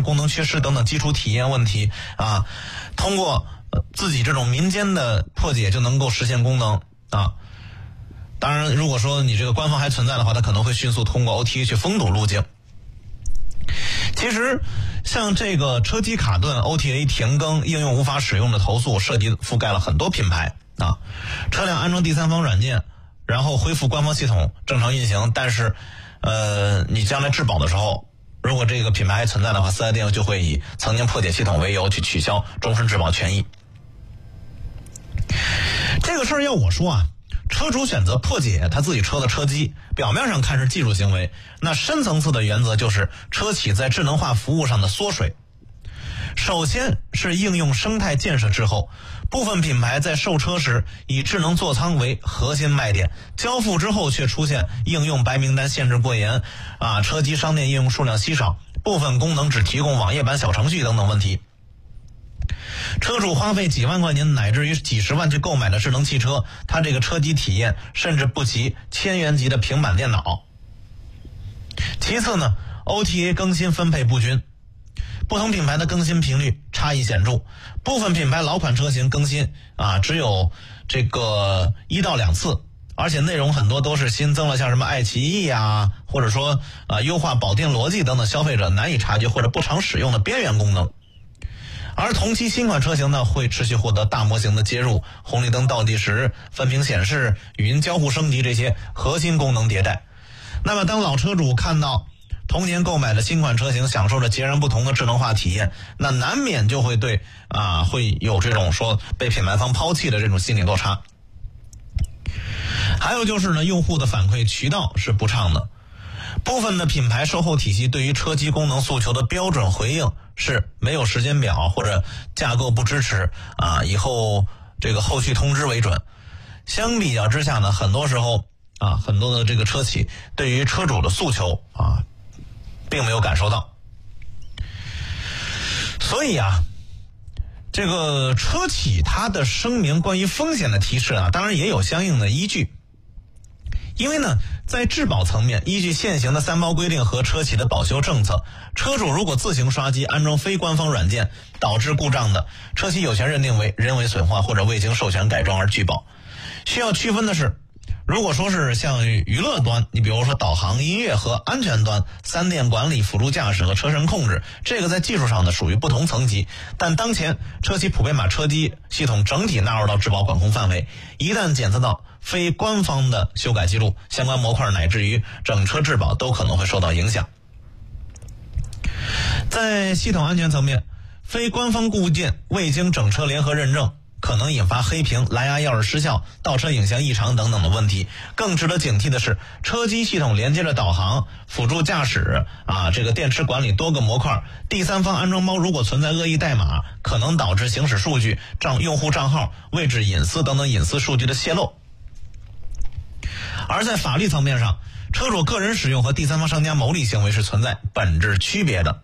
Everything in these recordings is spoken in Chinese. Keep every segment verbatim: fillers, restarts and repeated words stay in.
者功能缺失等等基础体验问题啊，通过自己这种民间的破解就能够实现功能啊。当然，如果说你这个官方还存在的话，它可能会迅速通过 O T A 去封堵路径。其实像这个车机卡顿、O T A 停更、应用无法使用的投诉，涉及覆盖了很多品牌啊。车辆安装第三方软件，然后恢复官方系统正常运行，但是呃，你将来质保的时候，如果这个品牌还存在的话，四 S 店就会以曾经破解系统为由去取消终身质保权益。这个事儿要我说啊，车主选择破解他自己车的车机，表面上看是技术行为，那深层次的原则就是车企在智能化服务上的缩水。首先是应用生态建设之后，部分品牌在售车时以智能座舱为核心卖点，交付之后却出现应用白名单限制过严啊，车机商店应用数量稀少，部分功能只提供网页版小程序等等问题。车主花费几万块钱乃至于几十万去购买的智能汽车，它这个车机体验甚至不及千元级的平板电脑。其次呢 O T A 更新分配不均，不同品牌的更新频率差异显著，部分品牌老款车型更新啊只有这个一到两次，而且内容很多都是新增了像什么爱奇艺啊，或者说啊优化保电逻辑等等消费者难以察觉或者不常使用的边缘功能。而同期新款车型呢，会持续获得大模型的接入，红绿灯倒计时、分屏显示、语音交互升级这些核心功能迭代。那么当老车主看到同年购买的新款车型享受着截然不同的智能化体验，那难免就会对啊会有这种说被品牌方抛弃的这种心理落差。还有就是呢，用户的反馈渠道是不畅的，部分的品牌售后体系对于车机功能诉求的标准回应是没有时间表或者架构不支持啊，以后这个后续通知为准。相比较之下呢，很多时候啊，很多的这个车企对于车主的诉求啊，并没有感受到。所以啊，这个车企它的声明关于风险的提示啊，当然也有相应的依据。因为呢，在质保层面，依据现行的三包规定和车企的保修政策，车主如果自行刷机安装非官方软件导致故障的，车企有权认定为人为损坏或者未经授权改装而拒保。需要区分的是，如果说是像娱乐端，你比如说导航、音乐和安全端、三电管理、辅助驾驶和车身控制，这个在技术上呢属于不同层级，但当前车企普遍把车机系统整体纳入到质保管控范围，一旦检测到非官方的修改记录，相关模块乃至于整车质保都可能会受到影响。在系统安全层面，非官方固件未经整车联合认证，可能引发黑屏、蓝牙钥匙失效、倒车影像异常等等的问题。更值得警惕的是，车机系统连接着导航、辅助驾驶啊，这个电池管理多个模块，第三方安装包如果存在恶意代码，可能导致行驶数据、账用户账号、位置隐私等等隐私数据的泄露。而在法律层面上，车主个人使用和第三方商家牟利行为是存在本质区别的。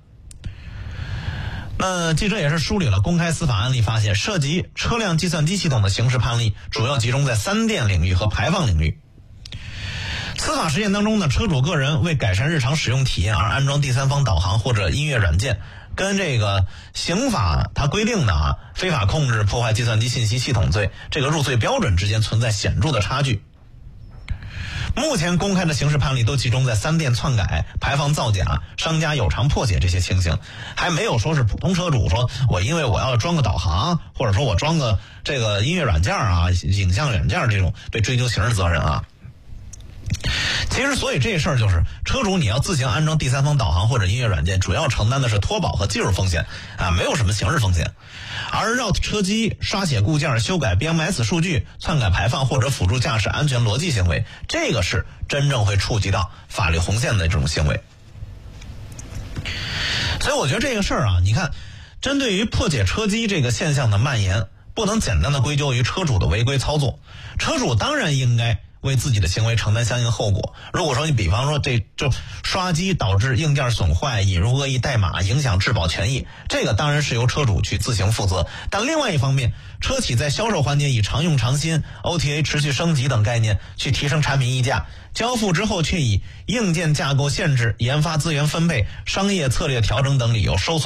那记者也是梳理了公开司法案例，发现涉及车辆计算机系统的刑事判例主要集中在三电领域和排放领域。司法实践当中呢，车主个人为改善日常使用体验而安装第三方导航或者音乐软件，跟这个刑法它规定的啊非法控制破坏计算机信息系统罪这个入罪标准之间存在显著的差距。目前公开的刑事判例都集中在三电篡改、排放造假、商家有偿破解这些情形，还没有说是普通车主说我因为我要装个导航，或者说我装个这个音乐软件啊、影像软件这种被追究刑事责任啊。其实所以这事儿就是车主你要自行安装第三方导航或者音乐软件，主要承担的是脱保和技术风险啊，没有什么刑事风险。而绕车机、刷写固件、修改 B M S 数据、篡改排放或者辅助驾驶安全逻辑行为，这个是真正会触及到法律红线的这种行为。所以我觉得这个事儿啊，你看针对于破解车机这个现象的蔓延，不能简单的归咎于车主的违规操作，车主当然应该为自己的行为承担相应后果。如果说你比方说这就刷机导致硬件损坏、引入恶意代码、影响质保权益，这个当然是由车主去自行负责。但另外一方面，车企在销售环节以常用常新、O T A 持续升级等概念去提升产品溢价，交付之后却以硬件架构限制、研发资源分配、商业策略调整等理由收缩